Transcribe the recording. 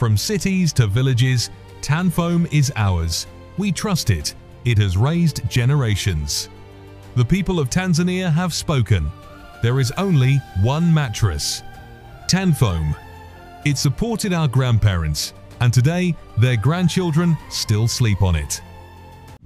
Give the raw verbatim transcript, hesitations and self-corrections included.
From cities to villages, Tanfoam is ours. We trust it. It has raised generations. The people of Tanzania have spoken. There is only one mattress, Tanfoam. It supported our grandparents, and today their grandchildren still sleep on it.